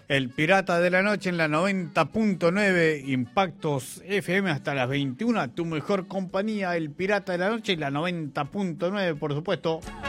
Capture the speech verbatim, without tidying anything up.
El Pirata de la Noche en la noventa punto nueve, Impactos F M hasta las veintiuna. Tu mejor compañía, El Pirata de la Noche, en la noventa punto nueve, por supuesto.